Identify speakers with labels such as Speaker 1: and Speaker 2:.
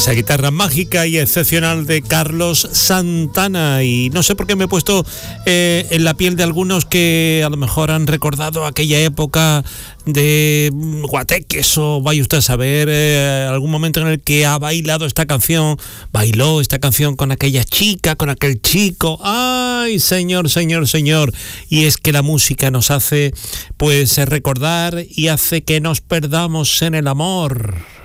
Speaker 1: Esa guitarra mágica y excepcional de Carlos Santana. Y no sé por qué me he puesto en la piel de algunos que a lo mejor han recordado aquella época de guateques, o vaya usted a saber, algún momento en el que ha bailado esta canción, bailó esta canción con aquella chica, con aquel chico. ¡Ay, señor, señor, señor! Y es que la música nos hace pues recordar y hace que nos perdamos en el amor.